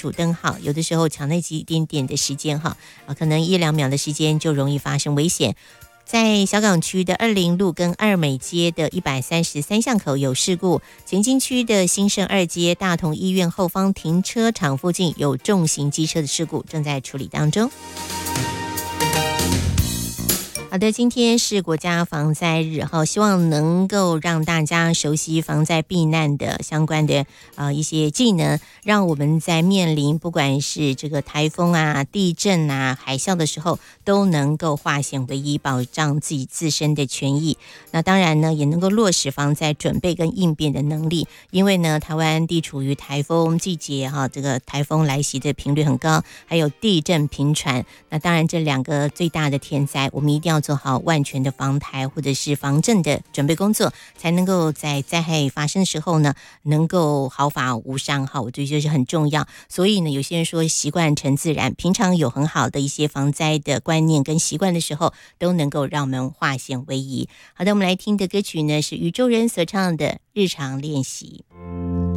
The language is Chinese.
主灯号，有的时候抢那一点点的时间哈，可能1-2秒的时间就容易发生危险。在小港区的20路跟二美街的133巷口有事故，前进区的新盛2街大同医院后方停车场附近有重型机车的事故，正在处理当中。好的，今天是国家防灾日哈，希望能够让大家熟悉防灾避难的相关的一些技能，让我们在面临不管是这个台风啊、地震啊、海啸的时候，都能够化险为夷，保障自己自身的权益。那当然呢，也能够落实防灾准备跟应变的能力，因为呢，台湾地处于台风季节哈，这个台风来袭的频率很高，还有地震频传。那当然，这2个最大的天灾，我们一定要做好万全的防台或者是防震的准备工作，才能够在灾害发生的时候呢，能够毫发无伤哈。我觉得这是很重要。所以呢，有些人说习惯成自然，平常有很好的一些防灾的观念跟习惯的时候，都能够让我们化险为夷。好的，我们来听的歌曲呢是宇宙人所唱的《日常练习》。